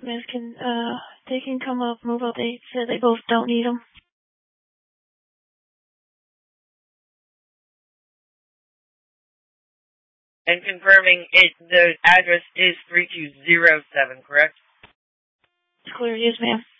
documents they can come up, move out. They said they both don't need them. And confirming the address is 3207, correct? It's clear, yes, ma'am.